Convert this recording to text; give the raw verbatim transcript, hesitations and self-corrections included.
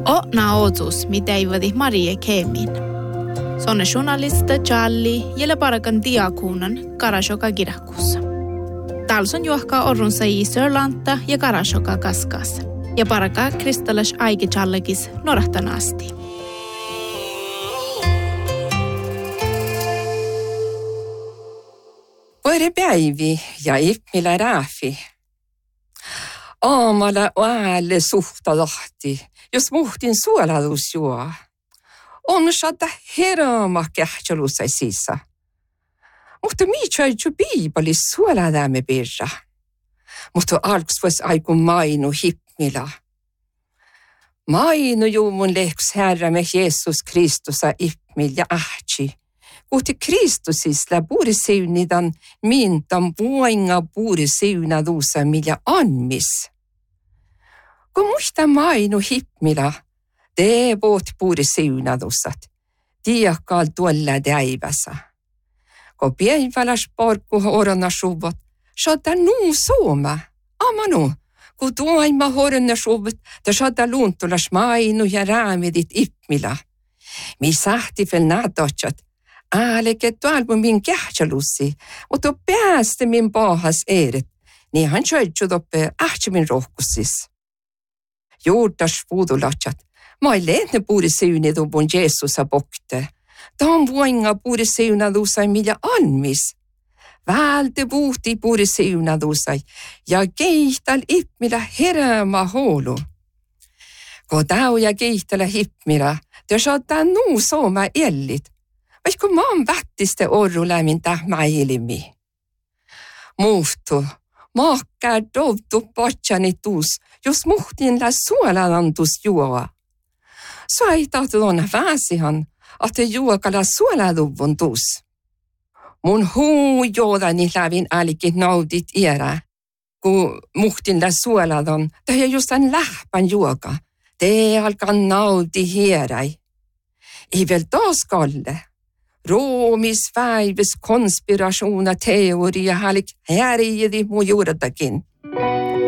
Oona otus, mitä ei vadi Marie Kemin. Sonne journalista Charlie, jelle parakan diakunan Karashoka kirjakussa. Talson juokkaa orrunsa i Sörlanta ja Karashoka kaskas. Ja parakaa kristallas aike Charlegis norahtan asti. Vuore päivi ja ippmillä rääfi. Aamalla äälle suhta lahti, jos muhtin suoladus juo. On saada herama kähtsälusai sissa. Mutta mikä ei biibalis suoladamme birra. Mutta alks vois aiku mainu hippmillä. Mainu juumun lehks herramme Jeesus Kristusa ippmil ja ahtsi. Kuuti Kristusisla buuri seunidan mintan vuoinga buuri seunadusa millä anmis. Kun muista mainu hippmillä, tee voot buuri seunadusat, tiakkaal tuolla täivässä. Kun päiväläs porkku horona suvot, saada nuu sooma, amanu, kun tuoima horona suvot, ta saada luuntulas mainu ja räämidit ippmillä. Mi sahti fel nadotsat, älke tuolmu min kähtsälussi, mutta päästä min pahas eret, niin hän söitsut oppe ähtsä min rohkussis. Juurtas puudulatsat, ma ei lehne puuri seunidu mun Jeesusa bokte. Ta on vuoinga puuri seunadusai millä anmis. Välde vuhti puuri seunadusai ja keihtal ippmillä heräämä hoolu. Kun tau ja keihtala hippmillä, te saattaa nuu sooma ellit. Vaikka maan vättiste orru lämmin tähmäilimi. Muhtu, maakkää dovtu patsani tuus, jos muhtin lä suolalantus juoa. Sai tahtulona väsihan, että juokala suolaluvun tuus. Mun huu joodani lävin älkin naudit iärä, kun muhtin lä suolalan, tai justan lähpän juoka, te alkaa naudi hieräi. Ei vel taas kalle. Roomis väives konspirationer teoria halik härjedi mu juurdakin.